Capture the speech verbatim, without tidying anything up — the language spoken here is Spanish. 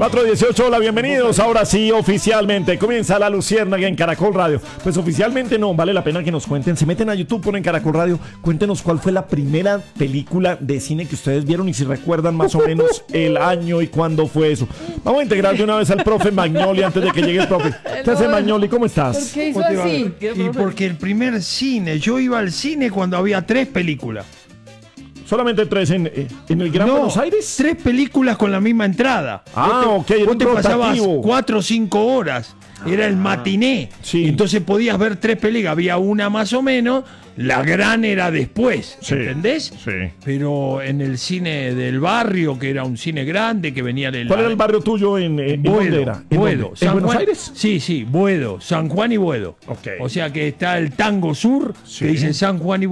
cuatro dieciocho, hola, bienvenidos. Ahora sí, oficialmente comienza La Luciérnaga en Caracol Radio. Pues oficialmente no, vale la pena que nos cuenten. Se meten a YouTube, ponen Caracol Radio. Cuéntenos cuál fue la primera película de cine que ustedes vieron y si recuerdan más o menos el año y cuándo fue eso. Vamos a integrar de una vez al profe Magnoli antes de que llegue el profe. ¿Qué hace, Magnoli? ¿Cómo estás? ¿Por qué hizo así? Y porque el primer cine, yo iba al cine cuando había tres películas. ¿Solamente tres en, en el Gran no, Buenos Aires? Tres películas con la misma entrada. Ah, vos te, ok, era vos un te pasabas rotativo. cuatro o cinco horas. Era el matiné. Sí. Entonces podías ver tres películas. Había una más o menos. La gran era después. Sí, ¿Entendés? sí. Pero en el cine del barrio, que era un cine grande, que venía del. ¿Cuál era el barrio tuyo en, en Buedo, dónde era? ¿En, Buedo, dónde? San ¿En Buenos Juan- Aires? Sí, sí, Buedo, San Juan y Buedo. Ok. O sea que está el Tango Sur, Sí. que dice San Juan y